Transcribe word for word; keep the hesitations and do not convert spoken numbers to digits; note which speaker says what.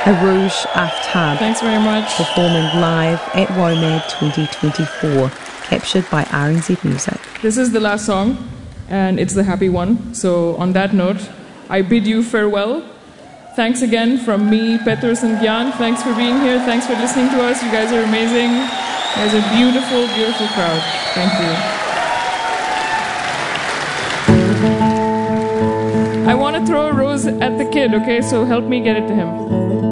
Speaker 1: Arouge Aftab.
Speaker 2: Thanks very much.
Speaker 1: Performing live at WOMAD twenty twenty-four, captured by R N Z Music.
Speaker 2: This is the last song, and it's the happy one. So on that note, I bid you farewell. Thanks again from me, Petrus and Gyan. Thanks for being here. Thanks for listening to us. You guys are amazing. You guys are a beautiful, beautiful crowd. Thank you. I want to throw a rose at the kid, okay? So help me get it to him.